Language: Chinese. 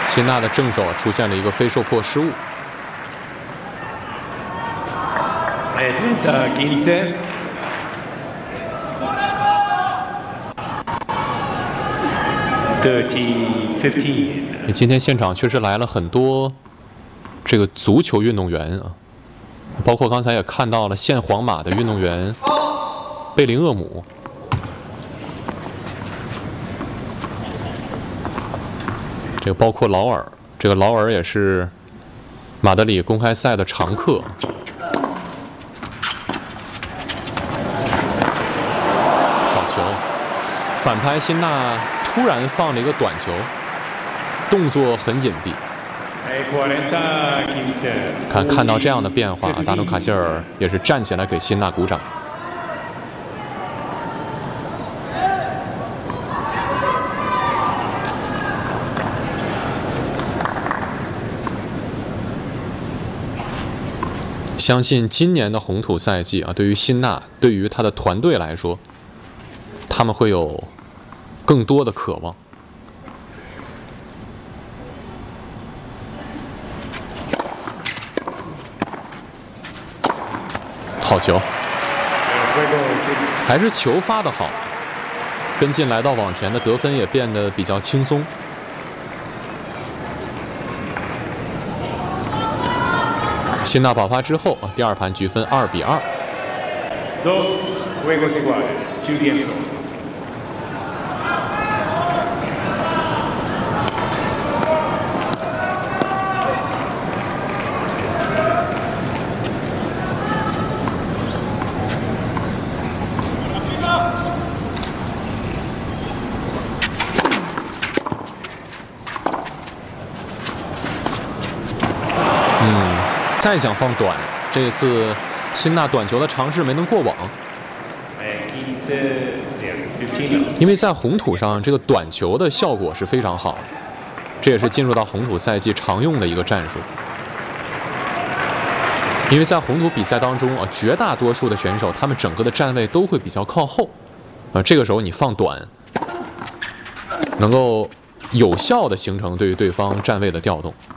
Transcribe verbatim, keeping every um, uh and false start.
辛纳的正手出现了一个飞受迫失误。 treinta quince。thirty fifteen。 今天现场确实来了很多这个足球运动员啊，包括刚才也看到了现皇马的运动员贝林厄姆。这个包括劳尔，这个劳尔也是马德里公开赛的常客。好球，反拍辛纳突然放了一个短球，动作很隐蔽。看看到这样的变化，达努卡希尔也是站起来给辛纳鼓掌。相信今年的红土赛季啊，对于辛纳，对于他的团队来说，他们会有更多的渴望。好球，还是球发得好，跟进来到网前的得分也变得比较轻松。辛纳爆发之后啊，第二盘局分二比二。 Dos juegos iguales, two games. 再想放短，这一次辛纳短球的尝试没能过网，因为在红土上这个短球的效果是非常好的，这也是进入到红土赛季常用的一个战术。因为在红土比赛当中啊，绝大多数的选手他们整个的站位都会比较靠后，啊，这个时候你放短，能够有效的形成对于对方站位的调动。